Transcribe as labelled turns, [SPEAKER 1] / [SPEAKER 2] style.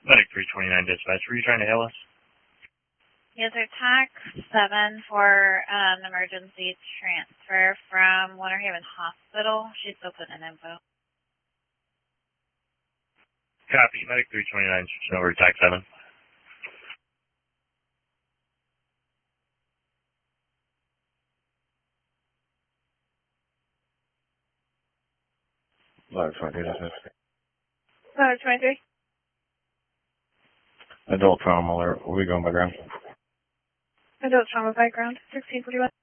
[SPEAKER 1] Medic 329 dispatch, were you trying to hail us?
[SPEAKER 2] Yes, sir. TAC 7 for an emergency transfer from Winter Haven Hospital. She's open in info.
[SPEAKER 1] Copy. Medic 329 switching over to TAC 7.
[SPEAKER 3] Ladder 23 dispatch.
[SPEAKER 2] Ladder 23.
[SPEAKER 3] Adult trauma alert. Are we going by ground?
[SPEAKER 2] Adult trauma background. 1641.